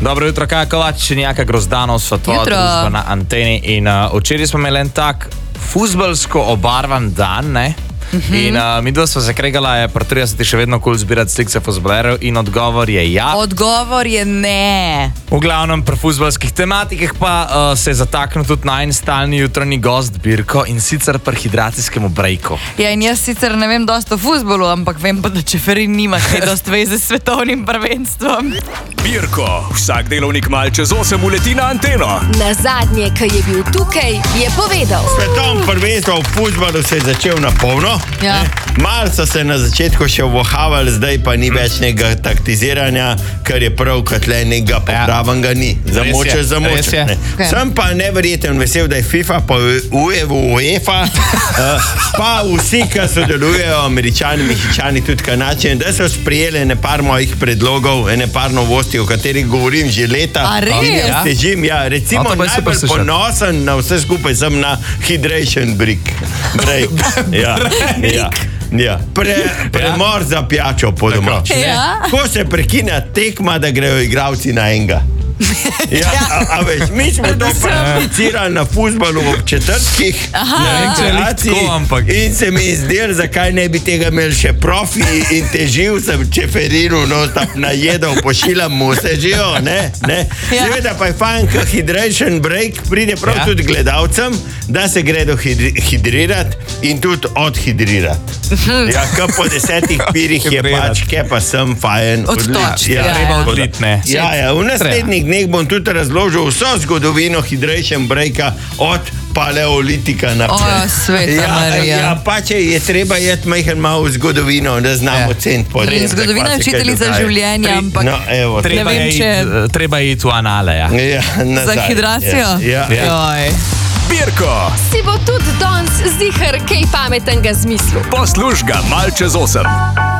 Dobro jutro, Kaja Kovač, Njaka Grozdanov, so tvoja družba na Anteni. In včeraj smo imeli en tak fuzbalsko obarvan dan, ne? In mi dva smo se kregala, je pri 30 še vedno cool zbirati slikce fuzbalerjev in odgovor je ja. Odgovor je ne. V glavnem pri fuzbalskih tematikah pa se je zataknil tudi najin stalni jutranji gost Birko in sicer pri hidracijskemu brejku. Ja, in jaz sicer ne vem dosti o fuzbalu, ampak vem pa, da Čeferin nima kaj dosti veze s svetovnim prvenstvom. Birko, vsak delovnik mal čez 8 uleti na Anteno. Na zadnje, ki je bil tukaj, je povedal. Svetovno prvenstvo v fuzbalu se je začel na polno. Ja. Malo so se na začetku še vohavali, zdaj pa ni več nekega taktiziranja, ker je prav, kot le nekega popravanga ni. Zamoče. Okay. Sem pa neverjeten vesel, da je FIFA, pa UEFA, pa vsi, ki sodelujejo, Američani, Mehičani, tudi Kanačani, da so sprejeli ene par mojih predlogov, ene par novosti, o katerih govorim že leta. A res? Težim, ja. Recimo najbolj ponosen na vse skupaj sem na hydration break. Ja. Premor za pijačo po domač. Ko se prekine tekma, da grejo igralci na enega. A veš, mi smo to prakticirali na fuzbalu v četrtkih in se mi zdel, zakaj ne bi tega imeli še profi in težil sem Čeferinu, najedel, pošiljam mu se živo, ne? Seveda pa je fajn, ko hydration break pride prav tudi gledalcem, da se gredo hidrirati in tudi odhidrirati. Ja, ko po 10 pirih je pač, kje pa sem fajn. Treba odlit, ne? Ja, v naslednjih dneh bom tudi razložil vso zgodovino hydration breaka od paleolitika naprej. O, sveta Marija. Ja, pa če je treba jeti majhen malo v zgodovino, da znamo ceniti podrediti. Zgodovina je učiteljica življenja, ampak treba iti v anale, ja. Za hidracijo? Ja. Birko, Si bo tudi danes zihar kaj pametnega zmislil. posluš ga mal čez 8.